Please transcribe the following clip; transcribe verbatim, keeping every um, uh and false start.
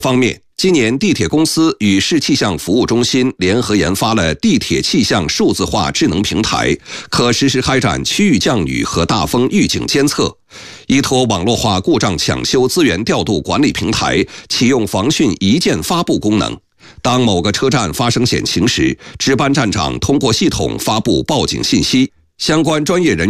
方面，今年地铁公司与市气象服务中心联合研发了地铁气象数字化智能平台，可实时开展区域降雨和大风预警监测。依托网络化故障抢修资源调度管理平台，启用防汛一键发布功能。当某个车站发生险情时，值班站长通过系统发布报警信息，相关专业人员